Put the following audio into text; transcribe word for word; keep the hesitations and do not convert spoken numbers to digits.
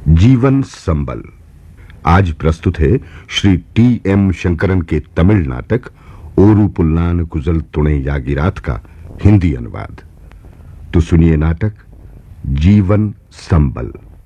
जीवन संबल। आज प्रस्तुत है श्री टी एम शंकरन के तमिल नाटक ओरू पुल्लान कुजल तुणे यागिरात का हिंदी अनुवाद। तो सुनिए नाटक जीवन संबल।